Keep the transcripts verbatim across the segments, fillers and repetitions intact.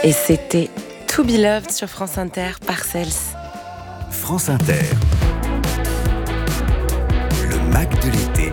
Et c'était To Be Loved sur France Inter, Parcels. France Inter. Le Mac de l'été.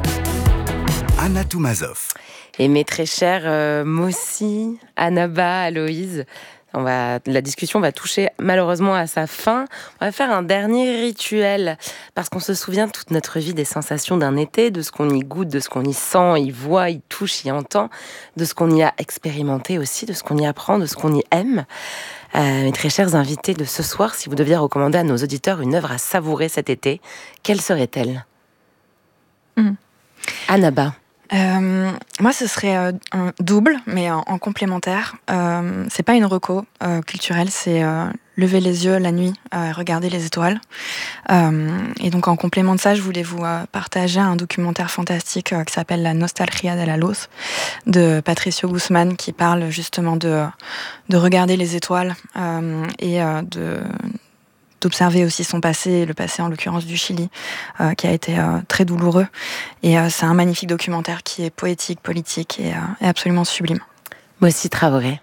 Anna Toumazov. Et mes très chers euh, Mossy, Annaba, Aloïse, on va, la discussion va toucher malheureusement à sa fin. On va faire un dernier rituel parce qu'on se souvient toute notre vie des sensations d'un été, de ce qu'on y goûte, de ce qu'on y sent, y voit, y touche, y entend, de ce qu'on y a expérimenté aussi, de ce qu'on y apprend, de ce qu'on y aime. Euh, mes très chers invités de ce soir, si vous deviez recommander à nos auditeurs une œuvre à savourer cet été, quelle serait-elle ? mmh. Annaba. Euh, moi, ce serait euh, un double, mais en, en complémentaire. Euh, c'est pas une reco euh, culturelle, c'est euh, lever les yeux la nuit, euh, regarder les étoiles. Euh, et donc, en complément de ça, je voulais vous euh, partager un documentaire fantastique euh, qui s'appelle La Nostalgia de la Luz de Patricio Guzmán, qui parle justement de de regarder les étoiles euh, et euh, de d'observer aussi son passé, le passé en l'occurrence du Chili, euh, qui a été euh, très douloureux. Et euh, c'est un magnifique documentaire qui est poétique, politique et, euh, et absolument sublime. Mossy Traoré.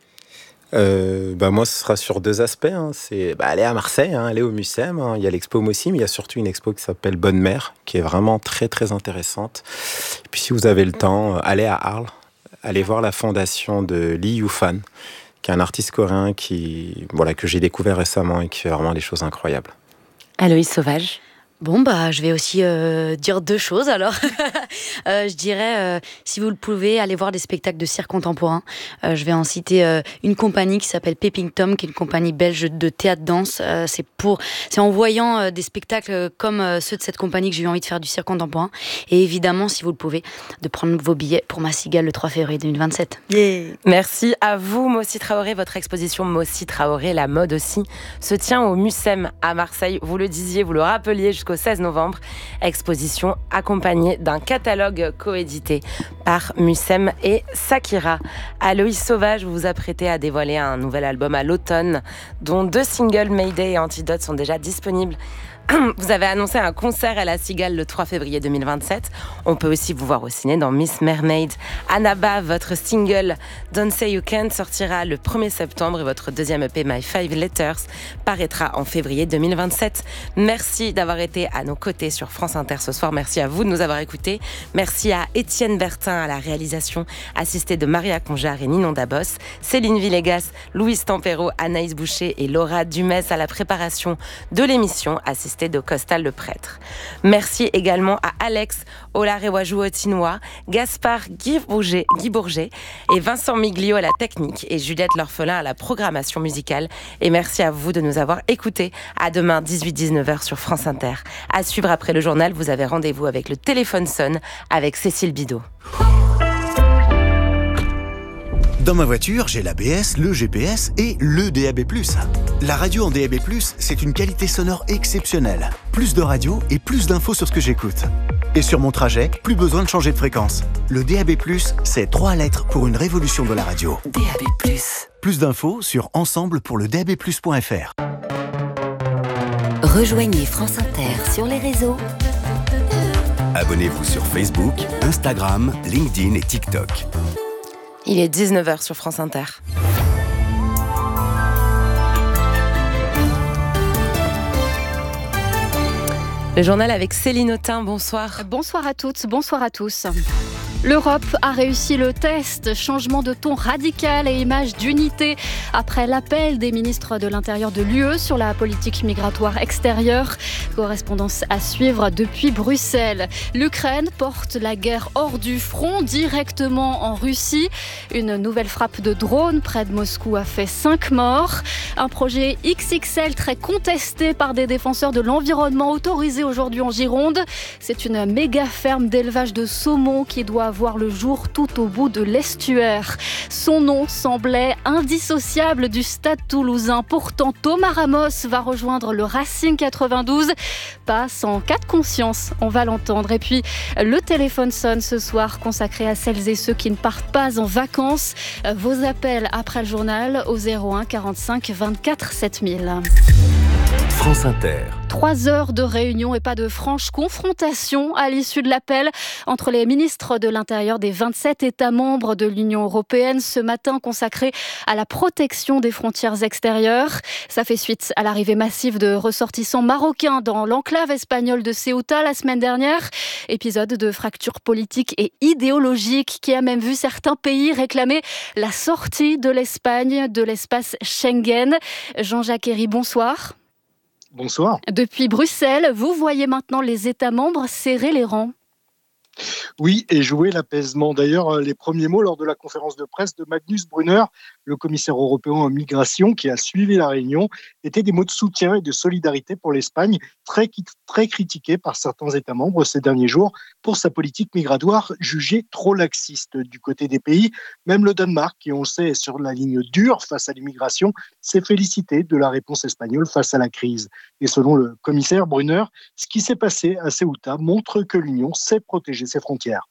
Euh, bah moi, ce sera sur deux aspects. Hein. C'est bah, aller à Marseille, hein, aller au Mucem. Hein. Il y a l'expo Mossy, mais il y a surtout une expo qui s'appelle Bonne Mère, qui est vraiment très très intéressante. Et puis si vous avez le temps, allez à Arles, allez voir la fondation de Lee Youfan, qui est un artiste coréen qui, voilà, que j'ai découvert récemment et qui fait vraiment des choses incroyables. Aloïse Sauvage. Bon, bah, je vais aussi euh, dire deux choses, alors. euh, je dirais, euh, si vous le pouvez, allez voir des spectacles de cirque contemporain. Euh, je vais en citer euh, une compagnie qui s'appelle Peeping Tom, qui est une compagnie belge de théâtre-danse. Euh, c'est pour, c'est en voyant euh, des spectacles comme euh, ceux de cette compagnie que j'ai eu envie de faire du cirque contemporain. Et évidemment, si vous le pouvez, de prendre vos billets pour ma cigale le trois février deux mille vingt-sept. Yeah. Merci à vous, Mossy Traoré. Votre exposition Mossy Traoré, la mode aussi, se tient au Mucem à Marseille. Vous le disiez, vous le rappeliez, jusqu'au seize novembre, exposition accompagnée d'un catalogue coédité par Mucem et Sakira. Aloïse Sauvage, vous vous apprêtez à dévoiler un nouvel album à l'automne, dont deux singles Mayday et Antidote sont déjà disponibles. Vous avez annoncé un concert à la Cigale le trois février deux mille vingt-sept. On peut aussi vous voir au ciné dans Miss Mermaid. Annaba, votre single Don't Say You Can't sortira le premier septembre et votre deuxième E P My Five Letters paraîtra en février deux mille vingt-sept. Merci d'avoir été à nos côtés sur France Inter ce soir. Merci à vous de nous avoir écoutés. Merci à Étienne Bertin à la réalisation, assisté de Maria Conjar et Ninon Dabos, Céline Villegas, Louise Tempero, Anaïs Boucher et Laura Dumès à la préparation de l'émission, assistée de Costal le prêtre. Merci également à Alex Olarewaju-Otinois, Gaspard Guy Bourget, Guy Bourget et Vincent Miglio à la technique et Juliette L'Orphelin à la programmation musicale. Et merci à vous de nous avoir écoutés. À demain dix-huit dix-neuf heures sur France Inter. À suivre après le journal, vous avez rendez-vous avec le téléphone sonne avec Cécile Bidot. Dans ma voiture, j'ai l'A B S, le G P S et le D A B plus. La radio en D A B plus, c'est une qualité sonore exceptionnelle. Plus de radio et plus d'infos sur ce que j'écoute. Et sur mon trajet, plus besoin de changer de fréquence. Le D A B plus, c'est trois lettres pour une révolution de la radio. D A B plus. Plus d'infos sur ensemble pour le d a b plus point f r. Rejoignez France Inter sur les réseaux. Abonnez-vous sur Facebook, Instagram, LinkedIn et TikTok. Il est dix-neuf heures sur France Inter. Le journal avec Céline Autain, bonsoir. Bonsoir à toutes, bonsoir à tous. L'Europe a réussi le test, changement de ton radical et image d'unité après l'appel des ministres de l'Intérieur de l'U E sur la politique migratoire extérieure. Correspondance à suivre depuis Bruxelles. L'Ukraine porte la guerre hors du front, directement en Russie. Une nouvelle frappe de drone près de Moscou a fait cinq morts. Un projet X X L très contesté par des défenseurs de l'environnement autorisé aujourd'hui en Gironde. C'est une méga ferme d'élevage de saumon qui doit voir le jour tout au bout de l'estuaire. Son nom semblait indissociable du stade toulousain. Pourtant, Thomas Ramos va rejoindre le Racing quatre-vingt-douze. Pas sans cas de conscience, on va l'entendre. Et puis, le téléphone sonne ce soir, consacré à celles et ceux qui ne partent pas en vacances. Vos appels après le journal au zéro un quarante-cinq vingt-quatre sept mille. France Inter. Trois heures de réunion et pas de franche confrontation à l'issue de l'appel entre les ministres de l'Intérieur des vingt-sept États membres de l'Union européenne ce matin consacré à la protection des frontières extérieures. Ça fait suite à l'arrivée massive de ressortissants marocains dans l'enclave espagnole de Ceuta la semaine dernière. Épisode de fracture politique et idéologique qui a même vu certains pays réclamer la sortie de l'Espagne de l'espace Schengen. Jean-Jacques Herry, bonsoir. Bonsoir. Depuis Bruxelles, vous voyez maintenant les États membres serrer les rangs. Oui, et jouer l'apaisement. D'ailleurs, les premiers mots lors de la conférence de presse de Magnus Brunner, le commissaire européen en migration qui a suivi la réunion, étaient des mots de soutien et de solidarité pour l'Espagne, très, très critiquée par certains États membres ces derniers jours pour sa politique migratoire jugée trop laxiste du côté des pays. Même le Danemark, qui on le sait est sur la ligne dure face à l'immigration, s'est félicité de la réponse espagnole face à la crise. Et selon le commissaire Brunner, ce qui s'est passé à Ceuta montre que l'Union sait protéger ses frontières.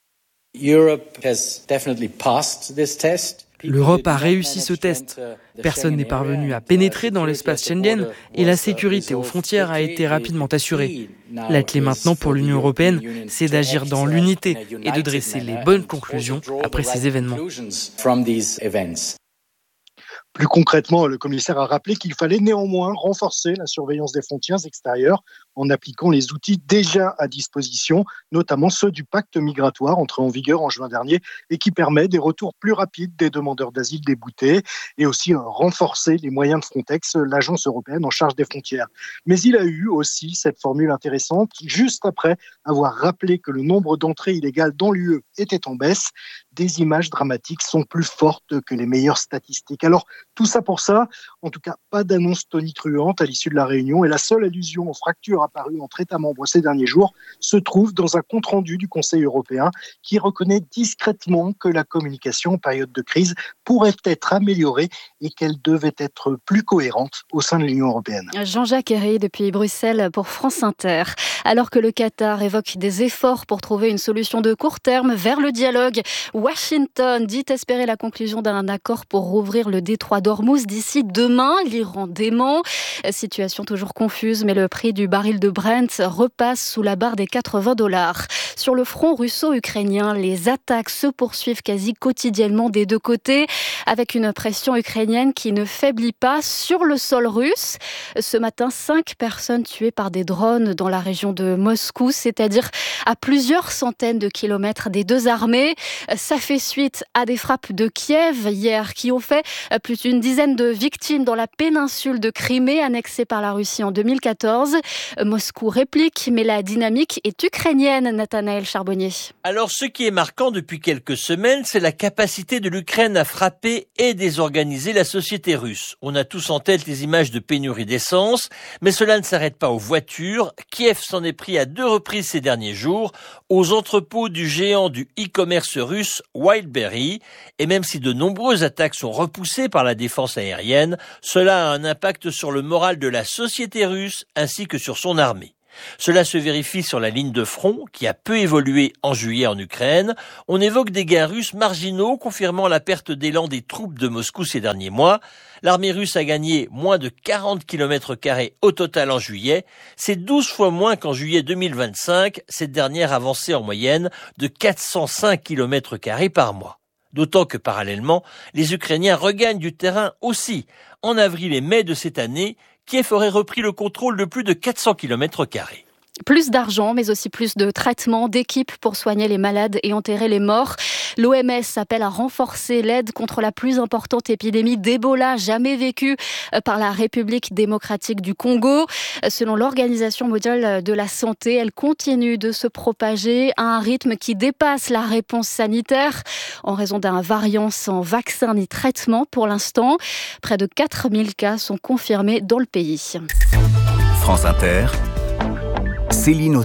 L'Europe a réussi ce test. Personne n'est parvenu à pénétrer dans l'espace Schengen et la sécurité aux frontières a été rapidement assurée. La clé maintenant pour l'Union européenne, c'est d'agir dans l'unité et de dresser les bonnes conclusions après ces événements. Plus concrètement, le commissaire a rappelé qu'il fallait néanmoins renforcer la surveillance des frontières extérieures en appliquant les outils déjà à disposition, notamment ceux du pacte migratoire entré en vigueur en juin dernier et qui permet des retours plus rapides des demandeurs d'asile déboutés et aussi euh, renforcer les moyens de Frontex, l'agence européenne en charge des frontières. Mais il a eu aussi cette formule intéressante, juste après avoir rappelé que le nombre d'entrées illégales dans l'U E était en baisse. Des images dramatiques sont plus fortes que les meilleures statistiques. Alors, tout ça pour ça, en tout cas, pas d'annonce tonitruante à l'issue de la réunion et la seule allusion aux fractures apparues entre États membres ces derniers jours se trouve dans un compte-rendu du Conseil européen qui reconnaît discrètement que la communication en période de crise pourrait être améliorée et qu'elle devait être plus cohérente au sein de l'Union européenne. Jean-Jacques Herry depuis Bruxelles pour France Inter. Alors que le Qatar évoque des efforts pour trouver une solution de court terme vers le dialogue, Washington dit espérer la conclusion d'un accord pour rouvrir le détroit d'Ormuz d'ici demain. L'Iran dément. Situation toujours confuse, mais le prix du baril de Brent repasse sous la barre des quatre-vingts dollars. Sur le front russo-ukrainien, les attaques se poursuivent quasi quotidiennement des deux côtés, avec une pression ukrainienne qui ne faiblit pas sur le sol russe. Ce matin, cinq personnes tuées par des drones dans la région de Moscou, c'est-à-dire à plusieurs centaines de kilomètres des deux armées. Ça fait suite à des frappes de Kiev hier qui ont fait plus d'une dizaine de victimes dans la péninsule de Crimée annexée par la Russie en deux mille quatorze. Moscou réplique, mais la dynamique est ukrainienne, Nathanaël Charbonnier. Alors ce qui est marquant depuis quelques semaines, c'est la capacité de l'Ukraine à frapper et désorganiser la société russe. On a tous en tête les images de pénurie d'essence, mais cela ne s'arrête pas aux voitures. Kiev s'en est pris à deux reprises ces derniers jours aux entrepôts du géant du e-commerce russe Wildberry. Et même si de nombreuses attaques sont repoussées par la défense aérienne, cela a un impact sur le moral de la société russe ainsi que sur son armée. Cela se vérifie sur la ligne de front qui a peu évolué en juillet en Ukraine. On évoque des gains russes marginaux confirmant la perte d'élan des troupes de Moscou ces derniers mois. L'armée russe a gagné moins de quarante kilomètres carrés au total en juillet. C'est douze fois moins qu'en juillet deux mille vingt-cinq. Cette dernière avançait en moyenne de quatre cent cinq kilomètres carrés par mois. D'autant que parallèlement, les Ukrainiens regagnent du terrain aussi. En avril et mai de cette année, Kiev aurait repris le contrôle de plus de quatre cents kilomètres carrés. Plus d'argent, mais aussi plus de traitements, d'équipes pour soigner les malades et enterrer les morts. L'O M S appelle à renforcer l'aide contre la plus importante épidémie d'Ebola jamais vécue par la République démocratique du Congo. Selon l'Organisation mondiale de la santé, elle continue de se propager à un rythme qui dépasse la réponse sanitaire en raison d'un variant sans vaccin ni traitement pour l'instant. Près de quatre mille cas sont confirmés dans le pays. France Inter. Céline Autain.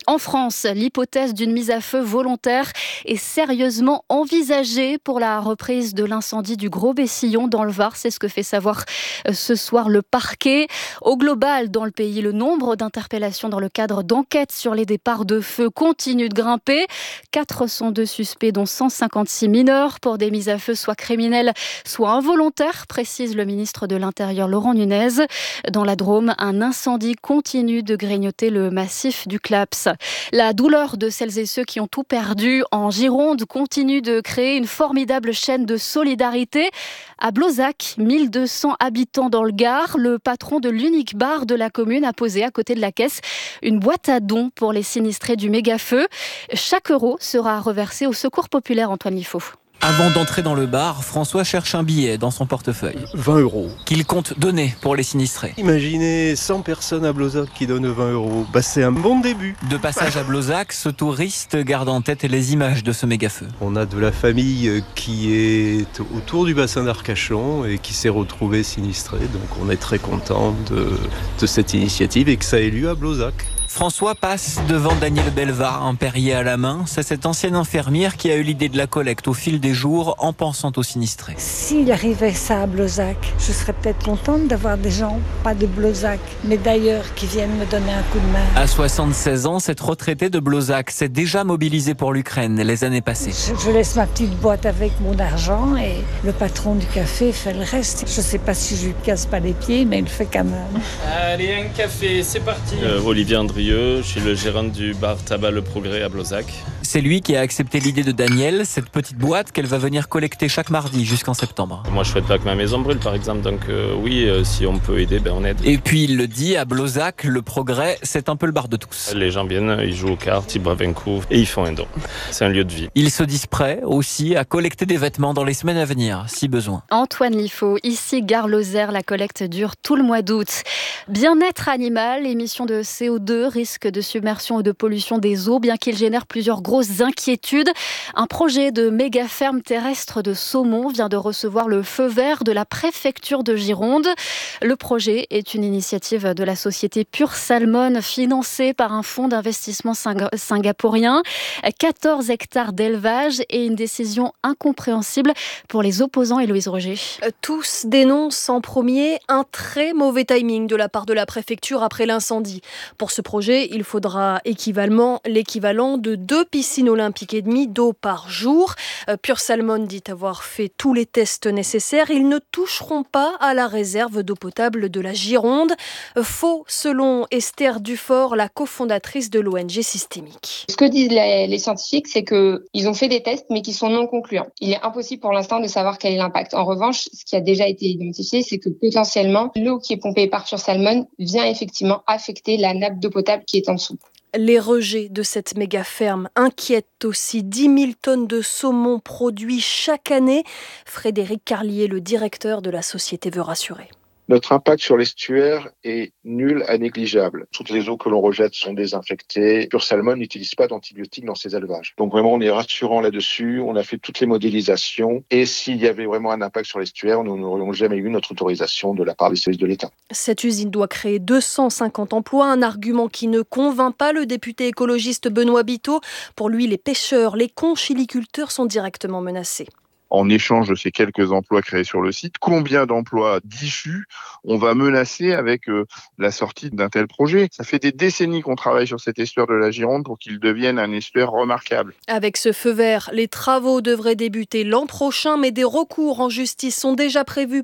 En France, l'hypothèse d'une mise à feu volontaire est sérieusement envisagée pour la reprise de l'incendie du Gros Bessillon dans le Var. C'est ce que fait savoir ce soir le parquet. Au global, dans le pays, le nombre d'interpellations dans le cadre d'enquêtes sur les départs de feu continue de grimper. quatre cent deux suspects, dont cent cinquante-six mineurs, pour des mises à feu soit criminelles, soit involontaires, précise le ministre de l'Intérieur Laurent Nunez. Dans la Drôme, un incendie continue de grignoter le massif du Claps. La douleur de celles et ceux qui ont tout perdu en Gironde continue de créer une formidable chaîne de solidarité. À Blozac, mille deux cents habitants dans le Gard, le patron de l'unique bar de la commune a posé à côté de la caisse une boîte à dons pour les sinistrés du méga-feu. Chaque euro sera reversé au Secours populaire, Antoine Liffaut. Avant d'entrer dans le bar, François cherche un billet dans son portefeuille. vingt euros. Qu'il compte donner pour les sinistrés. Imaginez cent personnes à Blozac qui donnent vingt euros. Bah, c'est un bon début. De passage à Blozac, ce touriste garde en tête les images de ce méga-feu. On a de la famille qui est autour du bassin d'Arcachon et qui s'est retrouvée sinistrée. Donc on est très content de, de cette initiative et que ça ait lieu à Blozac. François passe devant Daniel Belvar, un perrier à la main. C'est cette ancienne infirmière qui a eu l'idée de la collecte au fil des jours en pensant aux sinistrés. S'il arrivait ça à Blozac, je serais peut-être contente d'avoir des gens, pas de Blozac, mais d'ailleurs, qui viennent me donner un coup de main. À soixante-seize ans, cette retraitée de Blozac s'est déjà mobilisée pour l'Ukraine les années passées. Je, je laisse ma petite boîte avec mon argent et le patron du café fait le reste. Je ne sais pas si je lui casse pas les pieds, mais il le fait quand même. Allez, un café, c'est parti. Euh, Olivier Andrieux. Je suis le gérant du bar Tabac Le Progrès à Blozac. C'est lui qui a accepté l'idée de Daniel, cette petite boîte qu'elle va venir collecter chaque mardi jusqu'en septembre. Moi, je souhaite pas que ma maison brûle, par exemple. Donc euh, oui, euh, si on peut aider, ben on aide. Et puis il le dit, à Blozac, Le Progrès, c'est un peu le bar de tous. Les gens viennent, ils jouent aux cartes, ils boivent un coup et ils font un don. C'est un lieu de vie. Ils se disent prêts aussi à collecter des vêtements dans les semaines à venir, si besoin. Antoine Liffaut, ici Gare Lozère, la collecte dure tout le mois d'août. Bien-être animal, émissions de C O deux, risque de submersion et de pollution des eaux, bien qu'il génère plusieurs grosses inquiétudes. Un projet de méga ferme terrestre de saumon vient de recevoir le feu vert de la préfecture de Gironde. Le projet est une initiative de la société Pure Salmon, financée par un fonds d'investissement sing- singapourien. quatorze hectares d'élevage et une décision incompréhensible pour les opposants. Héloïse Roger. Tous dénoncent en premier un très mauvais timing de la part de la préfecture après l'incendie. Pour ce projet, il faudra équivalent, l'équivalent de deux piscines olympiques et demie d'eau par jour. Euh, Pure Salmon dit avoir fait tous les tests nécessaires. Ils ne toucheront pas à la réserve d'eau potable de la Gironde. Euh, faux, selon Esther Dufort, la cofondatrice de l'O N G Systémique. Ce que disent les, les scientifiques, c'est qu'ils ont fait des tests, mais qui sont non concluants. Il est impossible pour l'instant de savoir quel est l'impact. En revanche, ce qui a déjà été identifié, c'est que potentiellement, l'eau qui est pompée par Pure Salmon vient effectivement affecter la nappe d'eau potable qui est en dessous. Les rejets de cette méga ferme inquiètent aussi. dix mille tonnes de saumon produits chaque année. Frédéric Carlier, le directeur de la société, veut rassurer. Notre impact sur l'estuaire est nul à négligeable. Toutes les eaux que l'on rejette sont désinfectées. Pure Salmon n'utilise pas d'antibiotiques dans ses élevages. Donc vraiment, on est rassurant là-dessus. On a fait toutes les modélisations. Et s'il y avait vraiment un impact sur l'estuaire, nous n'aurions jamais eu notre autorisation de la part des services de l'État. Cette usine doit créer deux cent cinquante emplois, un argument qui ne convainc pas le député écologiste Benoît Biteau. Pour lui, les pêcheurs, les conchiliculteurs sont directement menacés. En échange de ces quelques emplois créés sur le site, combien d'emplois diffus on va menacer avec euh, la sortie d'un tel projet? Ça fait des décennies qu'on travaille sur cet estuaire de la Gironde pour qu'il devienne un estuaire remarquable. Avec ce feu vert, les travaux devraient débuter l'an prochain, mais des recours en justice sont déjà prévus